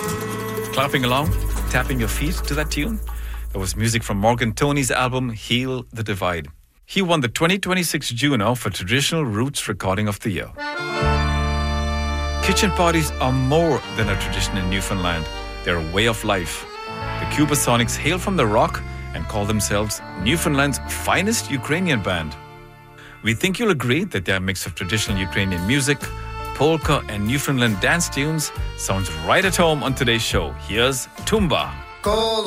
Clapping along, tapping your feet to that tune. That was music from Morgan Tony's album Heal the Divide. He won the 2026 Juno for Traditional Roots Recording of the Year. Kitchen parties are more than a tradition in Newfoundland. They're a way of life. The Cubasonics hail from the Rock and call themselves Newfoundland's finest Ukrainian band. We think you'll agree that their mix of traditional Ukrainian music, polka and Newfoundland dance tunes sounds right at home on today's show. Here's Tumba.